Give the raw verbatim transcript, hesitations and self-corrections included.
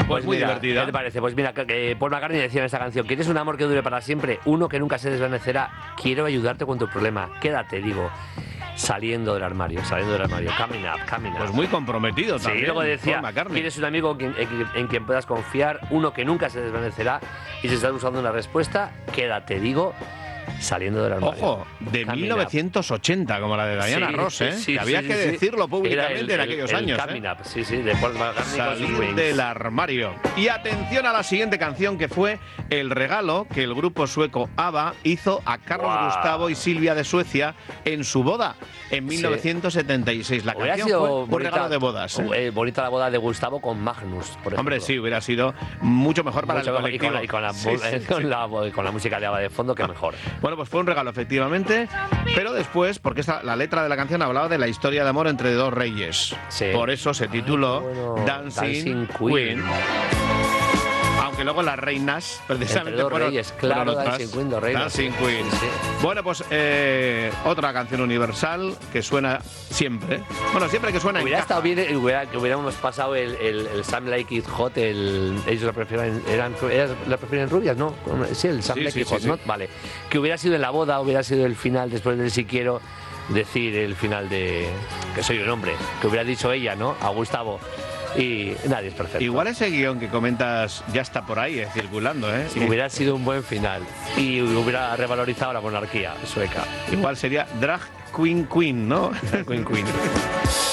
Pues, pues muy mira, divertida. ¿qué te parece? Pues mira, que Paul McCartney decía en esta canción: ¿quieres un amor que dure para siempre? Uno que nunca se desvanecerá. Quiero ayudarte con tu problema. Quédate, digo. Saliendo del armario, saliendo del armario. Coming up, coming up. Pues muy comprometido también. Sí, luego decía: Paul McCartney. ¿quieres un amigo en, en, en quien puedas confiar? Uno que nunca se desvanecerá. Y si estás buscando una respuesta, quédate, digo. Saliendo del armario. Ojo, de Coming mil novecientos ochenta, como la de Diana Sí, Ross, ¿eh? sí, que había sí, que sí. decirlo públicamente Era el- en el- aquellos el años. Coming ¿eh? Up, sí, sí, de Paul McCartney con sus Salir Wings. del armario. Y atención a la siguiente canción, que fue el regalo que el grupo sueco ABBA hizo a Carlos Wow. Gustavo y Silvia de Suecia en su boda en mil novecientos setenta y seis. La Hubiera canción sido fue un bonita, regalo de bodas. ¿eh? eh, bonita la boda de Gustavo con Magnus, por ejemplo. Hombre, sí, hubiera sido mucho mejor para Mucho el mejor, y colectivo. con la, y con la, Sí, sí, con sí. la- con la música de ABBA de fondo, que mejor. Bueno, pues fue un regalo, efectivamente, pero después, porque esta, la letra de la canción hablaba de la historia de amor entre dos reyes. Sí. Por eso se tituló Ay, bueno, Dancing, Dancing Queen. Queen. Aunque luego las reinas, precisamente, Entre dos fueron, reyes, claro, fueron otras. Dancing Queen, dos reinas. Dancing Queen. Sí, sí. Bueno, pues eh, otra canción universal que suena siempre. Bueno, siempre que suena Hubiera encaja. estado bien, eh, hubiera, que hubiéramos pasado el, el, el Some Like It Hot, el, ellos lo prefieren, eran, ellas lo prefieren rubias, ¿no? Sí, el Some Sí, Like sí, It sí, Hot, sí. ¿no? Vale. Que hubiera sido en la boda, hubiera sido el final, después del Si Quiero, decir el final de Que soy un hombre, que hubiera dicho ella, ¿no? A Gustavo. Y nadie es perfecto. Igual ese guión que comentas ya está por ahí, eh, circulando, ¿eh? Si hubiera sido un buen final y hubiera revalorizado la monarquía sueca. Igual sería Drag Queen Queen, ¿no? Queen Queen.